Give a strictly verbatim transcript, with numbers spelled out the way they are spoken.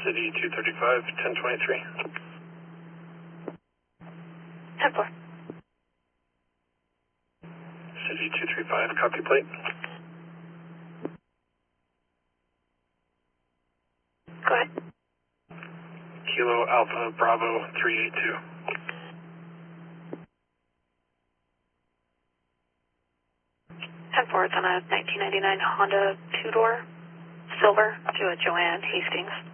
City two thirty-five, ten twenty-three. ten four. City two three five, copy plate. Go ahead. Kilo Alpha Bravo three eight two. ten four, it's on a nineteen ninety-nine Honda two-door, silver, to a Joanne Hastings.